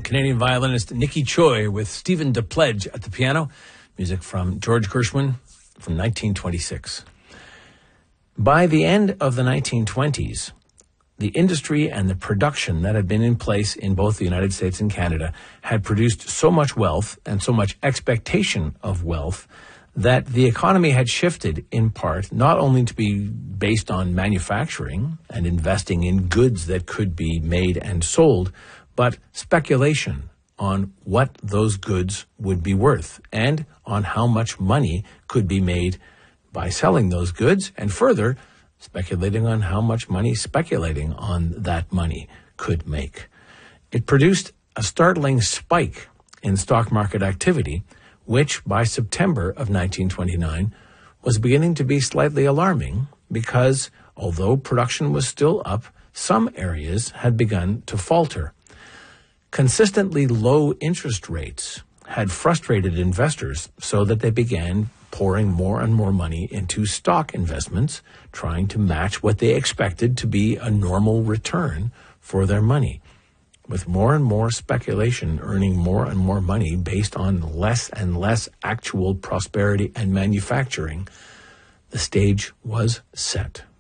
Canadian violinist Nikki Choi with Stephen DePledge at the piano. Music from George Gershwin from 1926. By the end of the 1920s, the industry and the production that had been in place in both the United States and Canada had produced so much wealth and so much expectation of wealth that the economy had shifted in part not only to be based on manufacturing and investing in goods that could be made and sold, but speculation on what those goods would be worth and on how much money could be made by selling those goods, and further, speculating on how much money speculating on that money could make. It produced a startling spike in stock market activity, which by September of 1929 was beginning to be slightly alarming because, although production was still up, some areas had begun to falter. Consistently low interest rates had frustrated investors so that they began pouring more and more money into stock investments, trying to match what they expected to be a normal return for their money. With more and more speculation earning more and more money based on less and less actual prosperity and manufacturing, the stage was set.